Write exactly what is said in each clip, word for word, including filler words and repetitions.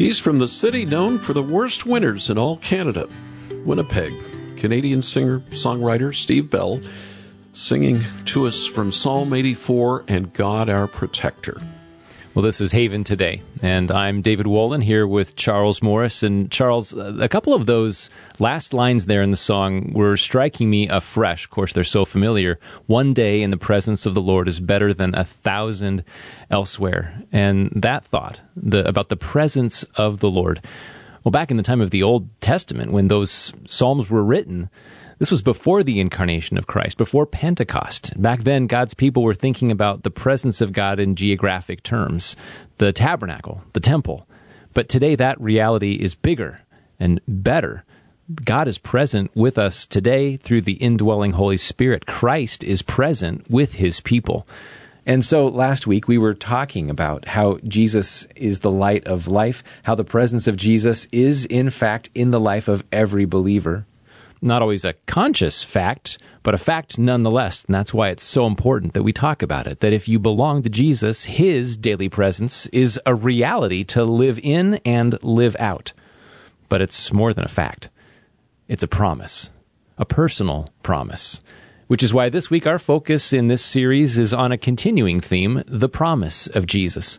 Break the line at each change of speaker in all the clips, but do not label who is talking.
He's from the city known for the worst winters in all Canada, Winnipeg. Canadian singer-songwriter Steve Bell singing to us from Psalm eighty-four and God Our Protector.
Well, this is Haven Today, and I'm David Wolin here with Charles Morris. And Charles, a couple of those last lines there in the song were striking me afresh. Of course, they're so familiar. One day in the presence of the Lord is better than a thousand elsewhere. And that thought the, about the presence of the Lord. Well, back in the time of the Old Testament, when those Psalms were written, this was before the incarnation of Christ, before Pentecost. Back then, God's people were thinking about the presence of God in geographic terms, the tabernacle, the temple. But today, that reality is bigger and better. God is present with us today through the indwelling Holy Spirit. Christ is present with his people. And so last week we were talking about how Jesus is the light of life, how the presence of Jesus is, in fact, in the life of every believer. Not always a conscious fact, but a fact nonetheless. And that's why it's so important that we talk about it, that if you belong to Jesus, his daily presence is a reality to live in and live out. But it's more than a fact. It's a promise, a personal promise, which is why this week our focus in this series is on a continuing theme, the promise of Jesus.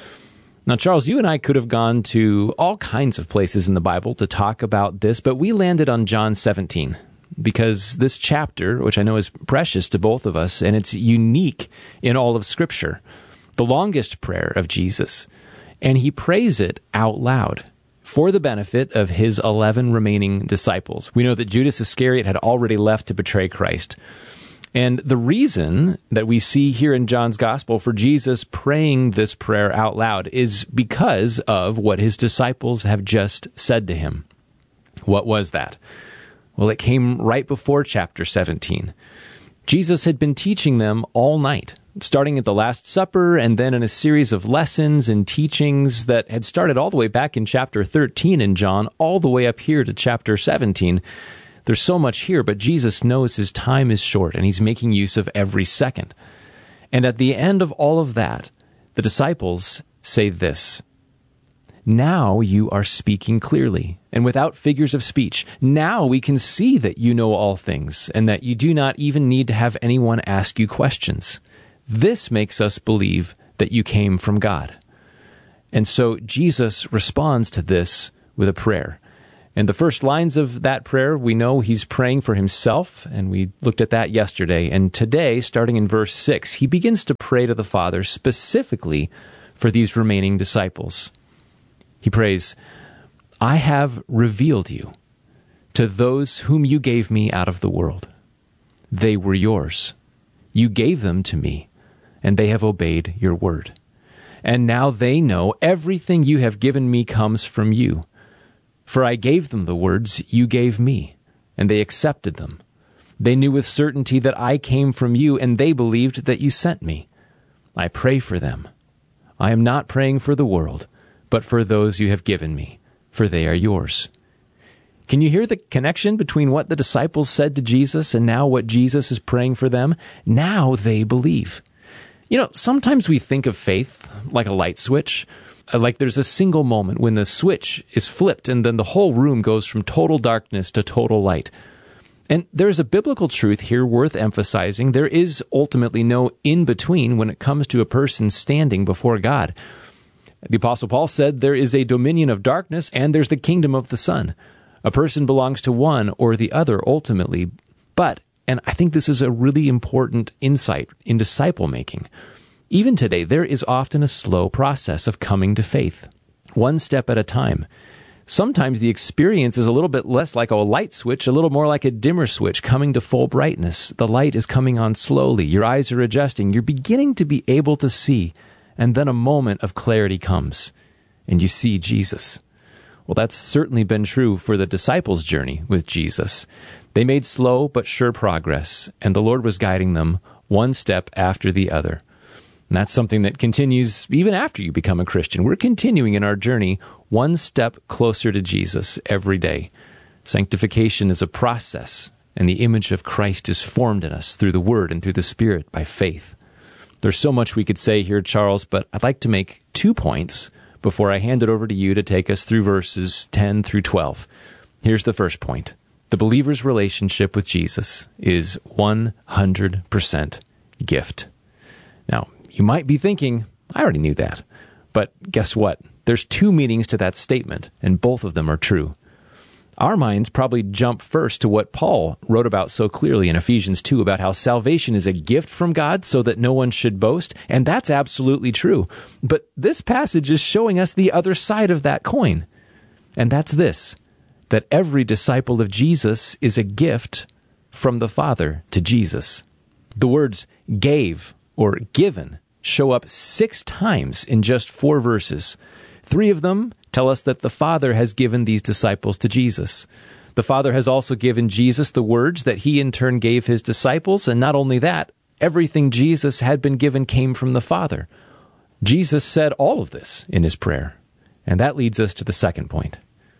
Now, Charles, you and I could have gone to all kinds of places in the Bible to talk about this, but we landed on John seventeen because this chapter, which I know is precious to both of us, and it's unique in all of Scripture, the longest prayer of Jesus, and he prays it out loud for the benefit of his eleven remaining disciples. We know that Judas Iscariot had already left to betray Christ. And the reason that we see here in John's Gospel for Jesus praying this prayer out loud is because of what his disciples have just said to him. What was that? Well, it came right before chapter seventeen. Jesus had been teaching them all night, starting at the Last Supper and then in a series of lessons and teachings that had started all the way back in chapter thirteen in John, all the way up here to chapter seventeen. There's so much here, but Jesus knows his time is short, and he's making use of every second. And at the end of all of that, the disciples say this: "Now you are speaking clearly, and without figures of speech. Now we can see that you know all things, and that you do not even need to have anyone ask you questions. This makes us believe that you came from God." And so Jesus responds to this with a prayer. And the first lines of that prayer, we know he's praying for himself, and we looked at that yesterday. And today, starting in verse six, he begins to pray to the Father specifically for these remaining disciples. He prays, "I have revealed you to those whom you gave me out of the world. They were yours. You gave them to me, and they have obeyed your word. And now they know everything you have given me comes from you. For I gave them the words you gave me, and they accepted them. They knew with certainty that I came from you, and they believed that you sent me. I pray for them. I am not praying for the world, but for those you have given me, for they are yours." Can you hear the connection between what the disciples said to Jesus and now what Jesus is praying for them? Now they believe. You know, sometimes we think of faith like a light switch. Like there's a single moment when the switch is flipped and then the whole room goes from total darkness to total light. And there's a biblical truth here worth emphasizing. There is ultimately no in-between when it comes to a person standing before God. The Apostle Paul said there is a dominion of darkness and there's the kingdom of the sun. A person belongs to one or the other ultimately. But, and I think this is a really important insight in disciple making, even today, there is often a slow process of coming to faith, one step at a time. Sometimes the experience is a little bit less like a light switch, a little more like a dimmer switch coming to full brightness. The light is coming on slowly. Your eyes are adjusting. You're beginning to be able to see, and then a moment of clarity comes, and you see Jesus. Well, that's certainly been true for the disciples' journey with Jesus. They made slow but sure progress, and the Lord was guiding them one step after the other. And that's something that continues even after you become a Christian. We're continuing in our journey one step closer to Jesus every day. Sanctification is a process, and the image of Christ is formed in us through the Word and through the Spirit by faith. There's so much we could say here, Charles, but I'd like to make two points before I hand it over to you to take us through verses ten through twelve. Here's the first point. The believer's relationship with Jesus is one hundred percent gift. Now, you might be thinking, I already knew that. But guess what? There's two meanings to that statement, and both of them are true. Our minds probably jump first to what Paul wrote about so clearly in Ephesians two about how salvation is a gift from God so that no one should boast, and that's absolutely true. But this passage is showing us the other side of that coin, and that's this, that every disciple of Jesus is a gift from the Father to Jesus. The words gave or given show up six times in just four verses. Three of them tell us that the Father has given these disciples to Jesus. The Father has also given Jesus the words that he in turn gave his disciples, and not only that, everything Jesus had been given came from the Father. Jesus said all of this in his prayer, and that leads us to the second point.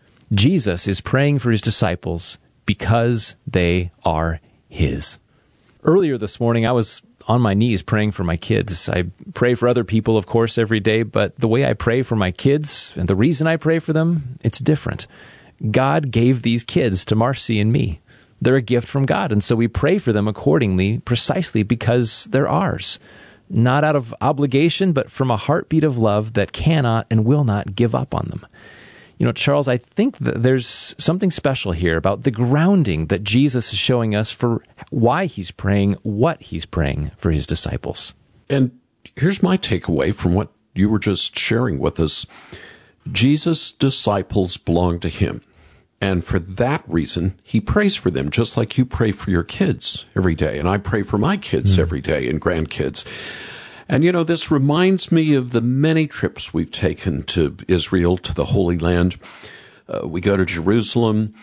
Jesus is praying for his disciples because they are his. Earlier this morning, I was on my knees praying for my kids. I pray for other people, of course, every day, but the way I pray for my kids and the reason I pray for them, it's different. God gave these kids to Marcy and me. They're a gift from God, and so we pray for them accordingly, precisely because they're ours. Not out of obligation, but from a heartbeat of love that cannot and will not give up on them. You know, Charles, I think that there's something special here about the grounding that Jesus is showing us for why he's praying, what he's praying for his disciples.
And here's my takeaway from what you were just sharing with us. Jesus' disciples belong to him. And for that reason, he prays for them, just like you pray for your kids every day. And I pray for my kids mm. every day and grandkids. And, you know, this reminds me of the many trips we've taken to Israel, to the Holy Land. Uh, we go to Jerusalem.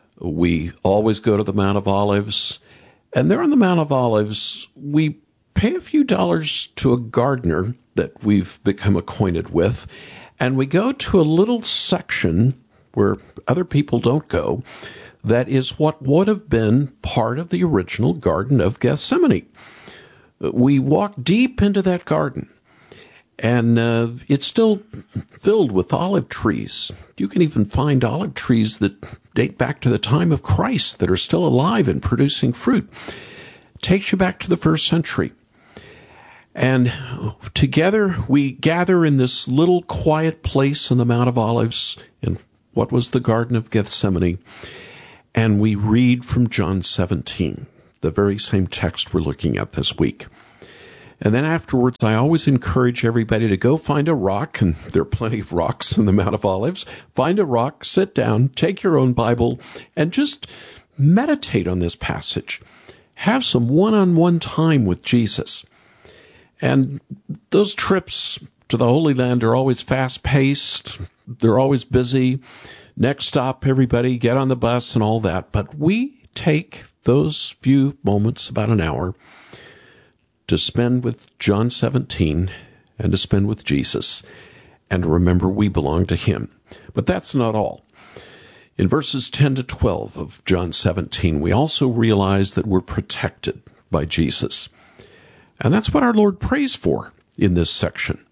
We always go to the Mount of Olives. And there on the Mount of Olives, we pay a few dollars to a gardener that we've become acquainted with. And we go to a little section where other people don't go. That is what would have been part of the original Garden of Gethsemane. We walk deep into that garden, and uh, it's still filled with olive trees. You can even find olive trees that date back to the time of Christ that are still alive and producing fruit. It takes you back to the first century. And together we gather in this little quiet place on the Mount of Olives in what was the Garden of Gethsemane, and we read from John seventeen. The very same text we're looking at this week. And then afterwards, I always encourage everybody to go find a rock, and there are plenty of rocks in the Mount of Olives. Find a rock, sit down, take your own Bible, and just meditate on this passage. Have some one-on-one time with Jesus. And those trips to the Holy Land are always fast-paced. They're always busy. Next stop, everybody, get on the bus and all that. But we take those few moments, about an hour, to spend with John seventeen and to spend with Jesus and remember we belong to him. But that's not all. In verses ten to twelve of John seventeen, we also realize that we're protected by Jesus. And that's what our Lord prays for in this section.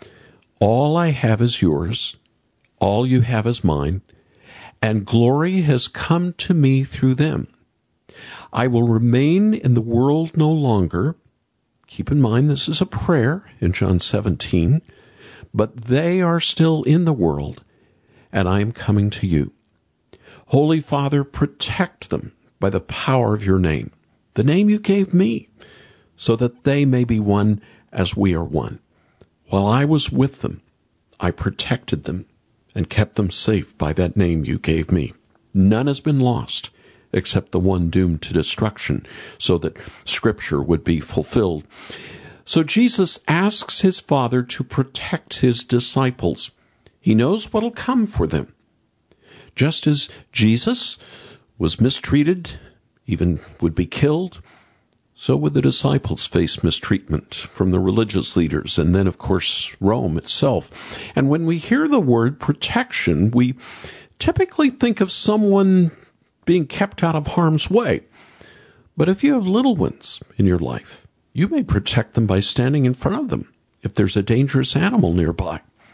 All I have is yours, all you have is mine, and glory has come to me through them. I will remain in the world no longer. Keep in mind, this is a prayer in John seventeen, but they are still in the world, and I am coming to you. Holy Father, protect them by the power of your name, the name you gave me, so that they may be one as we are one. While I was with them, I protected them and kept them safe by that name you gave me. None has been lost, except the one doomed to destruction, so that Scripture would be fulfilled. So Jesus asks his Father to protect his disciples. He knows what'll come for them. Just as Jesus was mistreated, even would be killed, so would the disciples face mistreatment from the religious leaders, and then, of course, Rome itself. And when we hear the word protection, we typically think of someone being kept out of harm's way. But if you have little ones in your life, you may protect them by standing in front of them if there's a dangerous animal nearby,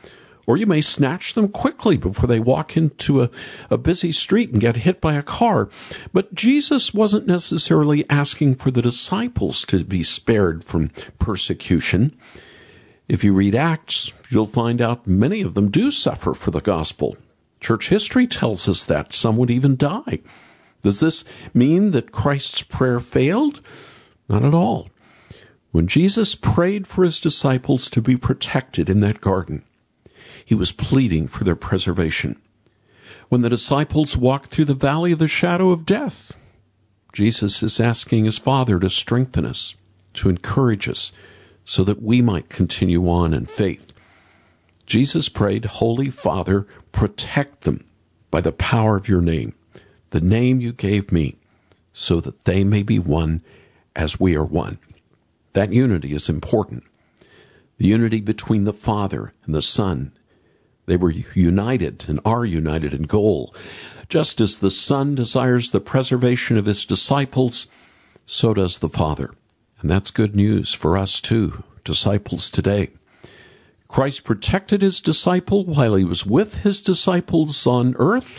Or you may snatch them quickly before they walk into a, a busy street and get hit by a car. But Jesus wasn't necessarily asking for the disciples to be spared from persecution. If you read Acts, you'll find out many of them do suffer for the gospel. Church history tells us that some would even die. Does this mean that Christ's prayer failed? Not at all. When Jesus prayed for his disciples to be protected in that garden, he was pleading for their preservation. When the disciples walked through the valley of the shadow of death, Jesus is asking his Father to strengthen us, to encourage us, so that we might continue on in faith. Jesus prayed, Holy Father, protect them by the power of your name, the name you gave me, so that they may be one as we are one. That unity is important. The unity between the Father and the Son. They were united and are united in goal. Just as the Son desires the preservation of his disciples, so does the Father. And that's good news for us too, disciples today. Christ protected his disciple while he was with his disciples on earth.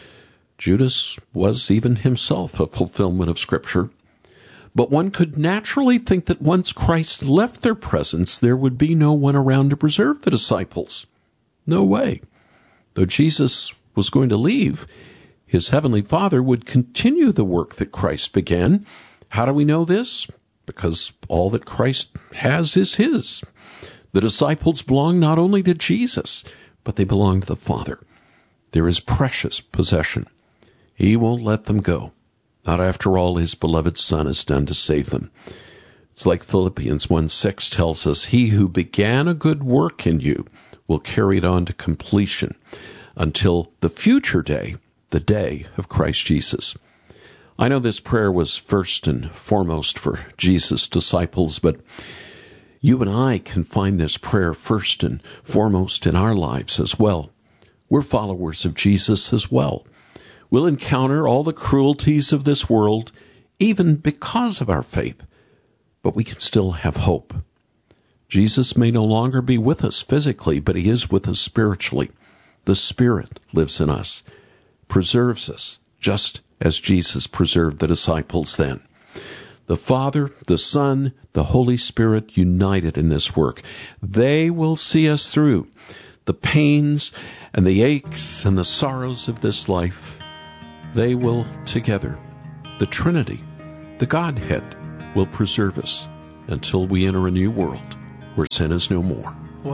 Judas was even himself a fulfillment of Scripture. But one could naturally think that once Christ left their presence, there would be no one around to preserve the disciples. No way. Though Jesus was going to leave, his heavenly Father would continue the work that Christ began. How do we know this? Because all that Christ has is his. The disciples belong not only to Jesus, but they belong to the Father. They're his precious possession. He won't let them go, not after all his beloved Son has done to save them. It's like Philippians one six tells us, he who began a good work in you will carry it on to completion until the future day, the day of Christ Jesus. I know this prayer was first and foremost for Jesus' disciples, but you and I can find this prayer first and foremost in our lives as well. We're followers of Jesus as well. We'll encounter all the cruelties of this world, even because of our faith, but we can still have hope. Jesus may no longer be with us physically, but he is with us spiritually. The Spirit lives in us, preserves us, just as Jesus preserved the disciples then. The Father, the Son, the Holy Spirit united in this work. They will see us through the pains and the aches and the sorrows of this life. They will together, the Trinity, the Godhead, will preserve us until we enter a new world where sin is no more.